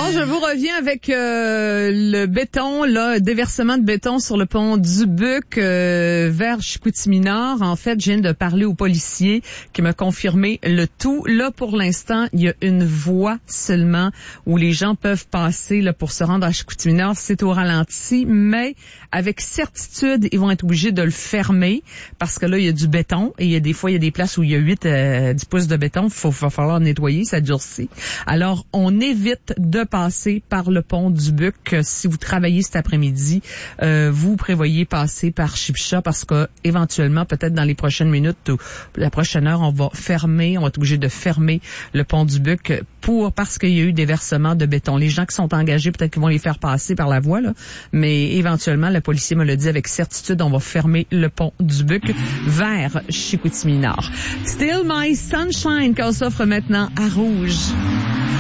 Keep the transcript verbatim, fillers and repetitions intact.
Bon, je vous reviens avec euh, le béton, là, déversement de béton sur le pont Dubuc euh, vers Chicoutimi-Nord. En fait, je viens de parler au policier qui m'a confirmé le tout. Là, pour l'instant, il y a une voie seulement où les gens peuvent passer là pour se rendre à Chicoutimi-Nord. C'est au ralenti, mais avec certitude, ils vont être obligés de le fermer parce que là, il y a du béton et il y a des fois, il y a des places où il y a huit à dix pouces de béton. Il faut, va falloir nettoyer, ça durcit. Alors, on évite de passer par le pont Dubuc. Si vous travaillez cet après-midi, euh, vous prévoyez passer par Chipcha parce que éventuellement, peut-être dans les prochaines minutes ou la prochaine heure, on va fermer, on va être obligé de fermer le pont Dubuc pour parce qu'il y a eu des versements de béton. Les gens qui sont engagés, peut-être qu'ils vont les faire passer par la voie, là, mais éventuellement, le policier me l'a dit avec certitude, on va fermer le pont Dubuc vers Chicoutimi-Nord. Still My Sunshine qu'on s'offre maintenant à Rouge.